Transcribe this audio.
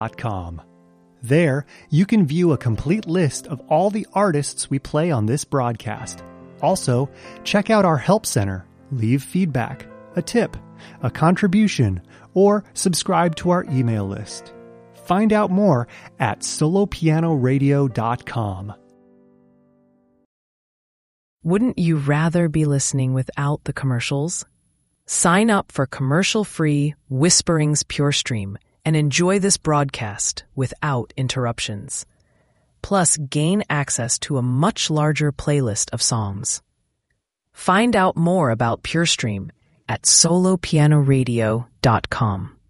There, you can view a complete list of all the artists we play on this broadcast. Also, check out our Help Center, leave feedback, a tip, a contribution, or subscribe to our email list. Find out more at solopianoradio.com. Wouldn't you rather be listening without the commercials? Sign up for commercial-free Whisperings Pure Stream and enjoy this broadcast without interruptions. Plus, gain access to a much larger playlist of songs. Find out more about PureStream at solopianoradio.com.